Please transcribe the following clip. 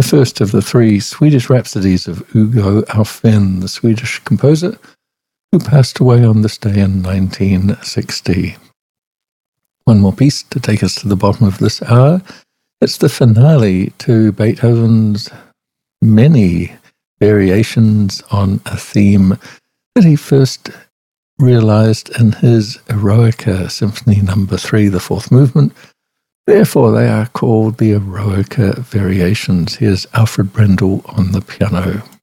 first of the three Swedish rhapsodies of Hugo Alfvén, the Swedish composer, who passed away on this day in 1960. One more piece to take us to the bottom of this hour. It's the finale to Beethoven's many variations on a theme that he first realized in his Eroica Symphony No. 3, the fourth movement. Therefore, they are called the Eroica Variations. Here's Alfred Brendel on the piano.